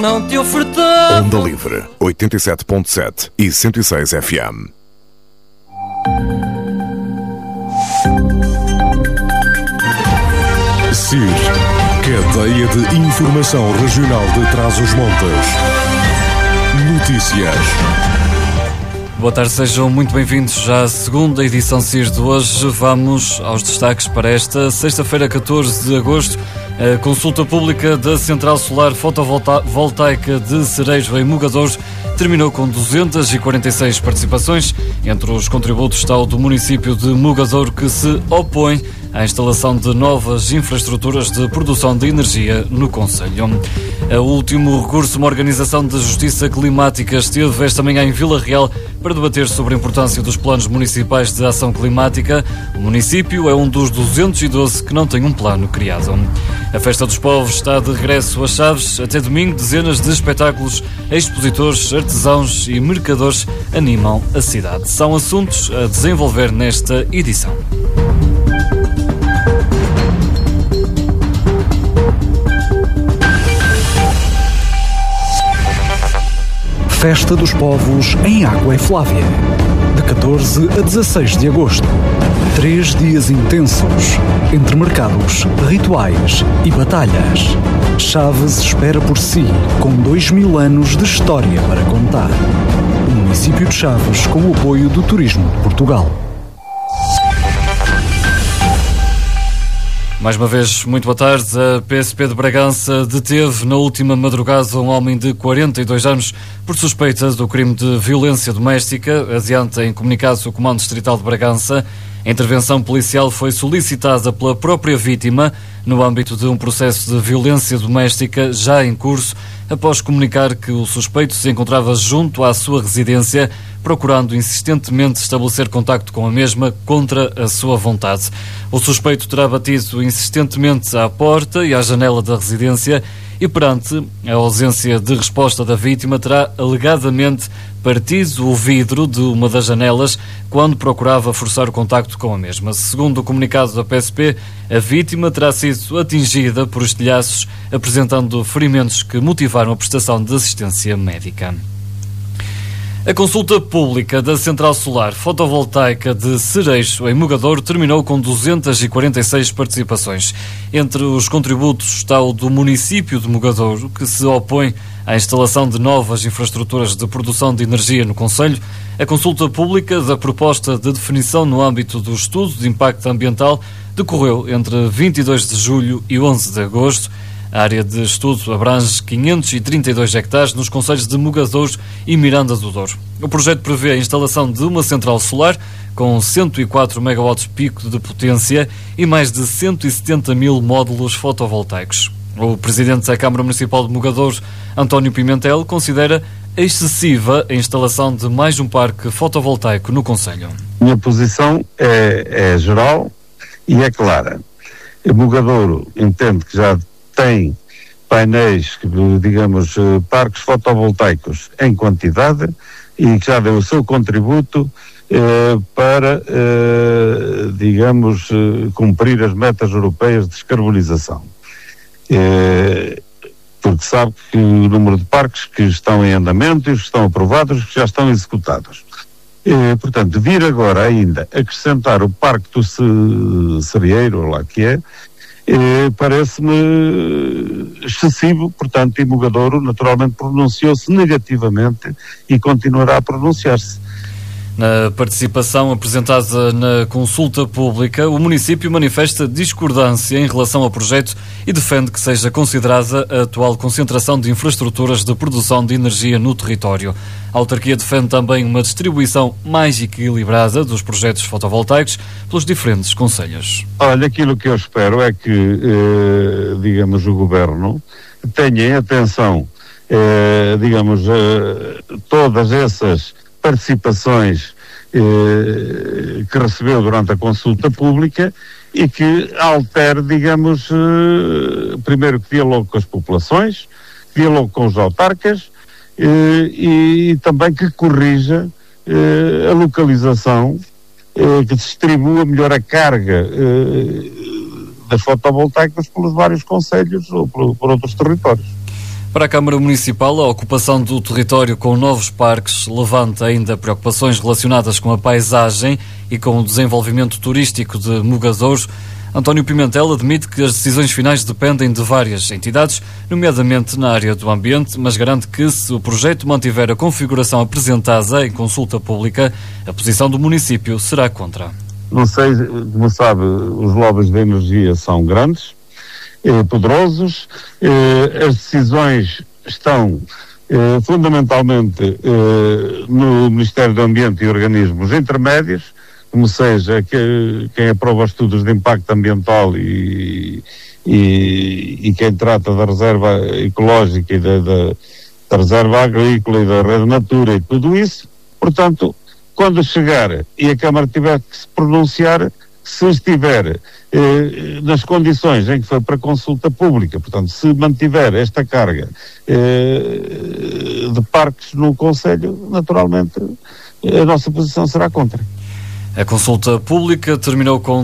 Não te ofertava. Onda Livre 87.7 e 106 FM. CIR, Cadeia de Informação Regional de Trás-os-Montes. Notícias. Boa tarde, sejam muito bem-vindos já à segunda edição CIR de hoje. Vamos aos destaques para esta sexta-feira, 14 de agosto. A consulta pública da Central Solar Fotovoltaica de Cerejo, em Mugadouro, terminou com 246 participações. Entre os contributos está o do município de Mugadouro, que se opõe à instalação de novas infraestruturas de produção de energia no concelho. O último recurso, uma organização de justiça climática, esteve esta manhã em Vila Real para debater sobre a importância dos planos municipais de ação climática. O município é um dos 212 que não tem um plano criado. A Festa dos Povos está de regresso às Chaves. Até domingo, dezenas de espetáculos, expositores, artesãos e mercadores animam a cidade. São assuntos a desenvolver nesta edição. Festa dos Povos em Água e Flávia, de 14 a 16 de agosto. 3 dias intensos, entre mercados, rituais e batalhas. Chaves espera por si, com 2000 anos de história para contar. O município de Chaves, com o apoio do Turismo de Portugal. Mais uma vez, muito boa tarde. A PSP de Bragança deteve na última madrugada um homem de 42 anos por suspeitas do crime de violência doméstica. Adianta em comunicado o Comando Distrital de Bragança. A intervenção policial foi solicitada pela própria vítima no âmbito de um processo de violência doméstica já em curso, após comunicar que o suspeito se encontrava junto à sua residência, procurando insistentemente estabelecer contacto com a mesma contra a sua vontade. O suspeito terá batido insistentemente à porta e à janela da residência e, perante a ausência de resposta da vítima, terá alegadamente partido o vidro de uma das janelas quando procurava forçar o contacto com a mesma. Segundo o comunicado da PSP, a vítima terá sido atingida por estilhaços, apresentando ferimentos que motivaram a prestação de assistência médica. A consulta pública da Central Solar Fotovoltaica de Cerejo, em Mugadouro, terminou com 246 participações. Entre os contributos está o do município de Mugadouro, que se opõe à instalação de novas infraestruturas de produção de energia no concelho. A consulta pública da proposta de definição no âmbito do estudo de impacto ambiental decorreu entre 22 de julho e 11 de agosto. A área de estudo abrange 532 hectares nos concelhos de Mugadouro e Miranda do Douro. O projeto prevê a instalação de uma central solar com 104 megawatts pico de potência e mais de 170 mil módulos fotovoltaicos. O presidente da Câmara Municipal de Mugadouro, António Pimentel, considera excessiva a instalação de mais um parque fotovoltaico no concelho. Minha posição é geral e é clara. Mugadouro entende que já tem painéis, digamos, parques fotovoltaicos em quantidade e que já deu o seu contributo para, digamos, cumprir as metas europeias de descarbonização. Porque sabe que o número de parques que estão em andamento e os que estão aprovados, que já estão executados. Portanto, vir agora ainda acrescentar o parque do Cereiro, lá que é, parece-me excessivo. Portanto, e Mugadouro naturalmente pronunciou-se negativamente e continuará a pronunciar-se. Na participação apresentada na consulta pública, o município manifesta discordância em relação ao projeto e defende que seja considerada a atual concentração de infraestruturas de produção de energia no território. A autarquia defende também uma distribuição mais equilibrada dos projetos fotovoltaicos pelos diferentes concelhos. Olha, aquilo que eu espero é que, digamos, o Governo tenha em atenção, digamos, todas essas participações que recebeu durante a consulta pública e que altere, digamos, primeiro que dialogue com as populações, dialogue com os autarcas e também que corrija a localização, que distribua melhor a carga das fotovoltaicas pelos vários concelhos ou por outros territórios. Para a Câmara Municipal, a ocupação do território com novos parques levanta ainda preocupações relacionadas com a paisagem e com o desenvolvimento turístico de Mugadouro. António Pimentel admite que as decisões finais dependem de várias entidades, nomeadamente na área do ambiente, mas garante que, se o projeto mantiver a configuração apresentada em consulta pública, a posição do município será contra. Não sei, como sabe, os lobbies da energia são grandes, poderosos, as decisões estão fundamentalmente no Ministério do Ambiente e organismos intermédios, como seja quem aprova os estudos de impacto ambiental e quem trata da reserva ecológica e da reserva agrícola e da rede Natura e tudo isso. Portanto, quando chegar e a Câmara tiver que se pronunciar, se estiver nas condições em que foi para consulta pública, portanto, se mantiver esta carga de parques no Conselho, naturalmente a nossa posição será contra. A consulta pública terminou com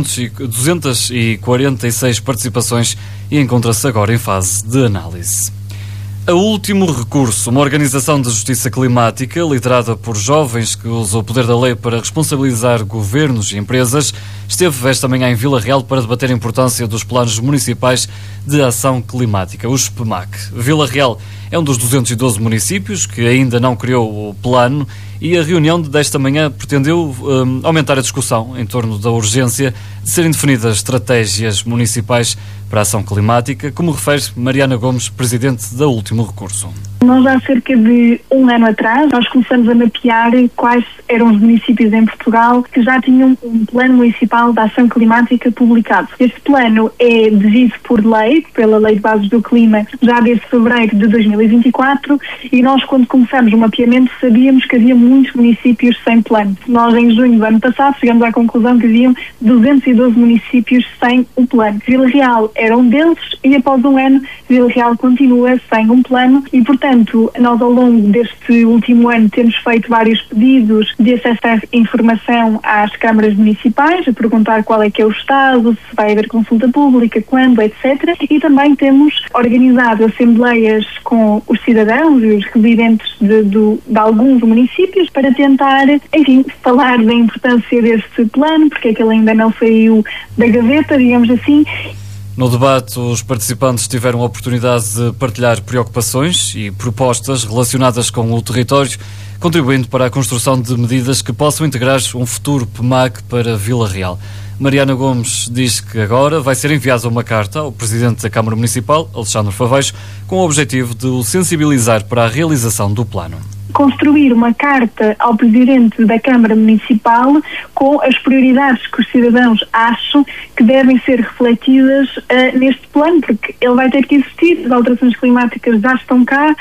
246 participações e encontra-se agora em fase de análise. A Último Recurso, uma organização de justiça climática liderada por jovens que usa o poder da lei para responsabilizar governos e empresas, esteve esta manhã em Vila Real para debater a importância dos planos municipais de ação climática, os PMAC. Vila Real é um dos 212 municípios que ainda não criou o plano e a reunião desta manhã pretendeu aumentar a discussão em torno da urgência de serem definidas estratégias municipais para a ação climática, como refere Mariana Gomes, presidente da Último Recurso. Nós, há cerca de um ano atrás, nós começamos a mapear quais eram os municípios em Portugal que já tinham um plano municipal de ação climática publicado. Este plano é devido por lei, pela Lei de Bases do Clima, já desde fevereiro de 2024, e nós, quando começamos o mapeamento, sabíamos que havia muitos municípios sem plano. Nós, em junho do ano passado, chegamos à conclusão que haviam 212 municípios sem um plano. Vila Real era um deles e, após um ano, Vila Real continua sem um plano e, portanto, nós, ao longo deste último ano, temos feito vários pedidos de acesso à informação às câmaras municipais, a perguntar qual é que é o estado, se vai haver consulta pública, quando, etc. E também temos organizado assembleias com os cidadãos e os residentes de alguns municípios para tentar, enfim, falar da importância deste plano, porque é que ele ainda não saiu da gaveta, digamos assim. No debate, os participantes tiveram a oportunidade de partilhar preocupações e propostas relacionadas com o território, contribuindo para a construção de medidas que possam integrar um futuro PMAC para Vila Real. Mariana Gomes diz que agora vai ser enviada uma carta ao Presidente da Câmara Municipal, Alexandre Faveixo, com o objetivo de o sensibilizar para a realização do plano. Construir uma carta ao Presidente da Câmara Municipal com as prioridades que os cidadãos acham que devem ser refletidas neste plano, porque ele vai ter que existir, as alterações climáticas já estão cá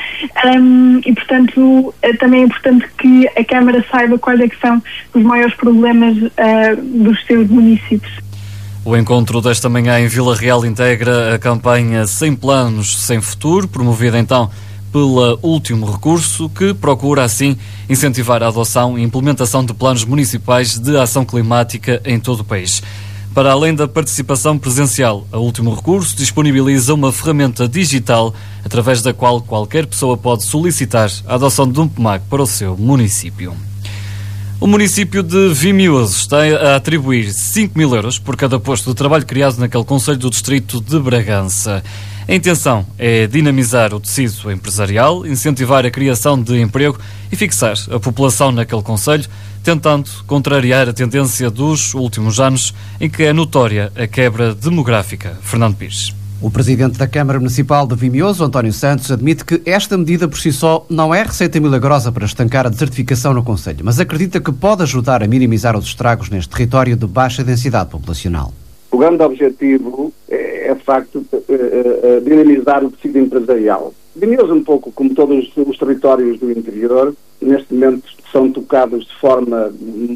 e, portanto, também é importante que a Câmara saiba quais é que são os maiores problemas dos seus municípios. O encontro desta manhã em Vila Real integra a campanha Sem Planos, Sem Futuro, promovida então pela Último Recurso, que procura assim incentivar a adoção e implementação de planos municipais de ação climática em todo o país. Para além da participação presencial, a Último Recurso disponibiliza uma ferramenta digital através da qual qualquer pessoa pode solicitar a adoção de um PMAC para o seu município. O município de Vimioso está a atribuir 5.000 euros por cada posto de trabalho criado naquele concelho do distrito de Bragança. A intenção é dinamizar o tecido empresarial, incentivar a criação de emprego e fixar a população naquele concelho, tentando contrariar a tendência dos últimos anos em que é notória a quebra demográfica. Fernando Pires. O presidente da Câmara Municipal de Vimioso, António Santos, admite que esta medida por si só não é receita milagrosa para estancar a desertificação no concelho, mas acredita que pode ajudar a minimizar os estragos neste território de baixa densidade populacional. O grande objetivo é de facto, dinamizar o tecido empresarial. Vimioso, um pouco como todos os territórios do interior, neste momento são tocados de forma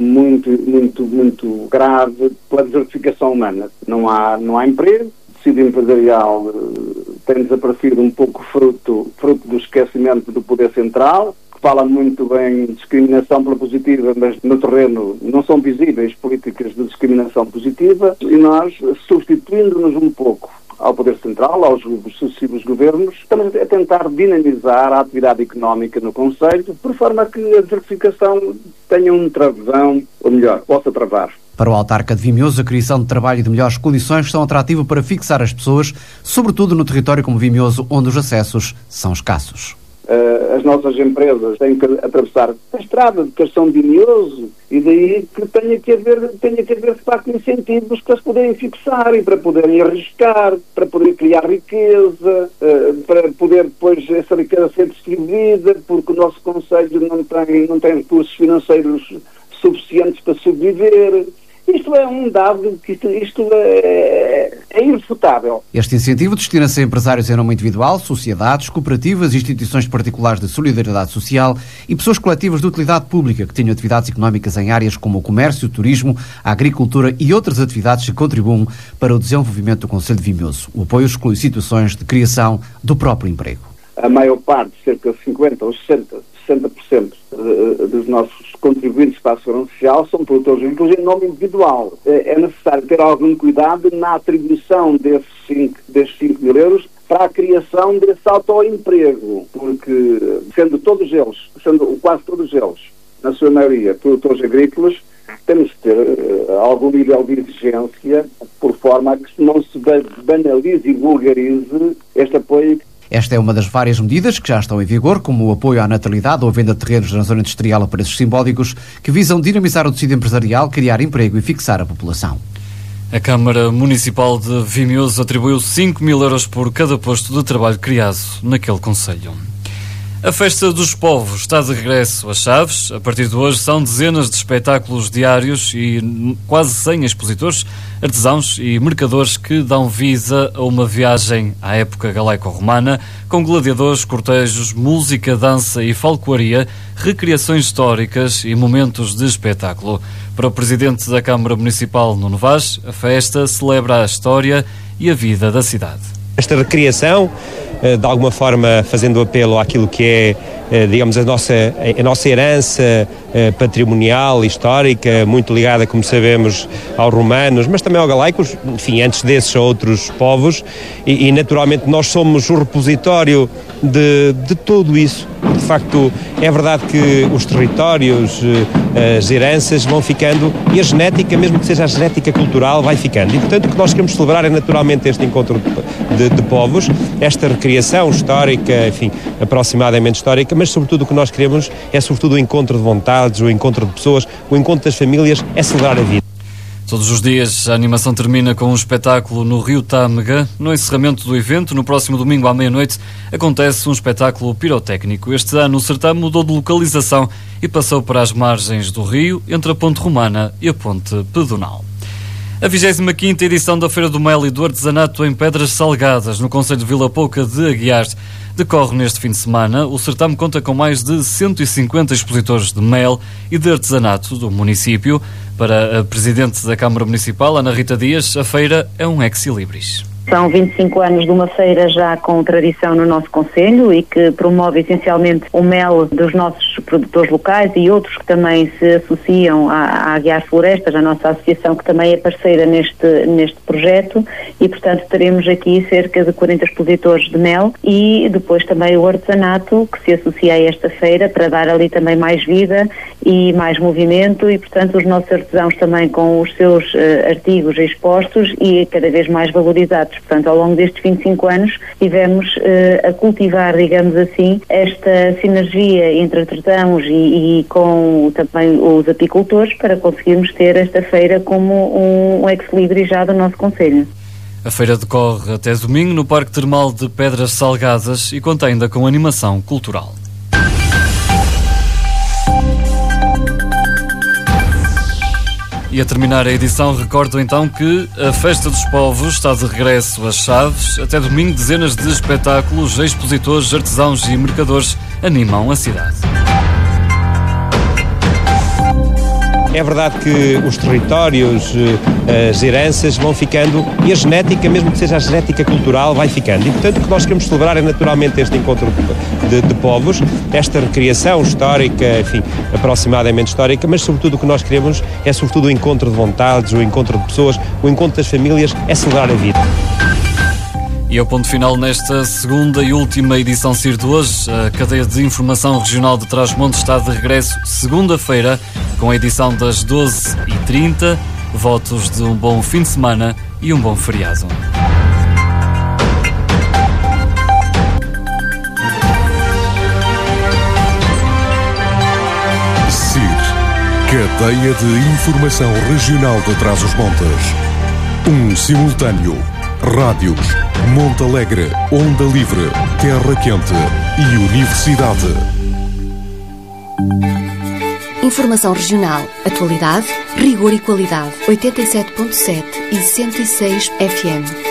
muito grave pela desertificação humana. Não há emprego, o tecido empresarial tem desaparecido um pouco fruto do esquecimento do poder central, que fala muito bem de discriminação pela positiva, mas no terreno não são visíveis políticas de discriminação positiva, e nós, substituindo-nos um pouco ao Poder Central, aos sucessivos governos, estamos a tentar dinamizar a atividade económica no concelho, por forma que a desertificação tenha um travão, ou melhor, possa travar. Para o autarca de Vimioso, a criação de trabalho e de melhores condições são atrativo para fixar as pessoas, sobretudo no território como Vimioso, onde os acessos são escassos. As nossas empresas têm que atravessar a estrada de Castão de Vimioso e daí que tenha que haver de facto incentivos para se poderem fixar e para poderem arriscar, para poder criar riqueza, para poder depois essa riqueza ser distribuída, porque o nosso concelho não tem recursos financeiros suficientes para sobreviver. Isto é um dado que isto é irrefutável. Este incentivo destina-se a empresários em nome individual, sociedades, cooperativas, instituições particulares de solidariedade social e pessoas coletivas de utilidade pública que tenham atividades económicas em áreas como o comércio, o turismo, a agricultura e outras atividades que contribuam para o desenvolvimento do concelho de Vimioso. O apoio exclui situações de criação do próprio emprego. A maior parte, cerca de 50% ou 60% dos nossos contribuintes para a segurança social são produtores agrícolas em nome individual. É necessário ter algum cuidado na atribuição desses 5 mil euros para a criação desse autoemprego, porque sendo quase todos eles, na sua maioria, produtores agrícolas, temos que ter algum nível de exigência por forma a que não se banalize e vulgarize este apoio. Esta é uma das várias medidas que já estão em vigor, como o apoio à natalidade ou a venda de terrenos na zona industrial a preços simbólicos, que visam dinamizar o tecido empresarial, criar emprego e fixar a população. A Câmara Municipal de Vimioso atribuiu 5 mil euros por cada posto de trabalho criado naquele concelho. A Festa dos Povos está de regresso às Chaves. A partir de hoje são dezenas de espetáculos diários e quase 100 expositores, artesãos e mercadores que dão vida a uma viagem à época galaico-romana, com gladiadores, cortejos, música, dança e falcoaria, recriações históricas e momentos de espetáculo. Para o Presidente da Câmara Municipal, Nuno Vaz, a festa celebra a história e a vida da cidade. Esta recriação, de alguma forma fazendo apelo àquilo que é, digamos, a nossa herança patrimonial, histórica, muito ligada, como sabemos, aos romanos, mas também aos galaicos, enfim, antes desses a outros povos, e naturalmente nós somos o repositório de tudo isso. De facto, é verdade que os territórios, as heranças vão ficando e a genética, mesmo que seja a genética cultural, vai ficando. E, portanto, o que nós queremos celebrar é naturalmente este encontro de povos, esta recriação histórica, enfim, aproximadamente histórica, mas sobretudo o que nós queremos é sobretudo o encontro de vontades, o encontro de pessoas, o encontro das famílias, é celebrar a vida. Todos os dias a animação termina com um espetáculo no Rio Tâmega. No encerramento do evento, no próximo domingo à meia-noite, acontece um espetáculo pirotécnico. Este ano o certame mudou de localização e passou para as margens do rio, entre a Ponte Romana e a Ponte Pedonal. A 25ª edição da Feira do Mel e do Artesanato em Pedras Salgadas, no concelho de Vila Pouca de Aguiar, decorre neste fim de semana. O certame conta com mais de 150 expositores de mel e de artesanato do município. Para a Presidente da Câmara Municipal, Ana Rita Dias, a feira é um ex-libris. São 25 anos de uma feira já com tradição no nosso concelho e que promove essencialmente o mel dos nossos produtores locais e outros que também se associam à Aguiar Florestas, a nossa associação que também é parceira neste projeto, e portanto teremos aqui cerca de 40 expositores de mel e depois também o artesanato que se associa a esta feira para dar ali também mais vida e mais movimento, e portanto os nossos artesãos também com os seus artigos expostos e cada vez mais valorizados. Portanto, ao longo destes 25 anos tivemos a cultivar, digamos assim, esta sinergia entre artesãos e com também os apicultores para conseguirmos ter esta feira como um ex-libris já do nosso concelho. A feira decorre até domingo no Parque Termal de Pedras Salgadas e conta ainda com animação cultural. E a terminar a edição, recordo então que a Festa dos Povos está de regresso às Chaves. Até domingo, dezenas de espetáculos, expositores, artesãos e mercadores animam a cidade. É verdade que os territórios, as heranças vão ficando e a genética, mesmo que seja a genética cultural, vai ficando. E, portanto, o que nós queremos celebrar é naturalmente este encontro de povos, esta recriação histórica, enfim, aproximadamente histórica, mas sobretudo o que nós queremos é sobretudo o encontro de vontades, o encontro de pessoas, o encontro das famílias, é celebrar a vida. E ao ponto final nesta segunda e última edição CIR de hoje. A cadeia de informação regional de Trás-os-Montes está de regresso segunda-feira com a edição das 12h30. Votos de um bom fim de semana e um bom feriado. Cadeia de Informação Regional de Trás-os-Montes. Simultâneo. Rádios, Monte Alegre, Onda Livre, Terra Quente e Universidade. Informação regional, atualidade, rigor e qualidade. 87.7 e 106 FM.